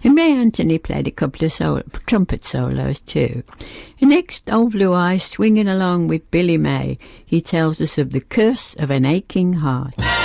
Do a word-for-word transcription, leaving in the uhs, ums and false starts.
And Ray Anthony played a couple of solo, trumpet solos too. And next, Old Blue Eyes swinging along with Billy May. He tells us of the curse of an aching heart.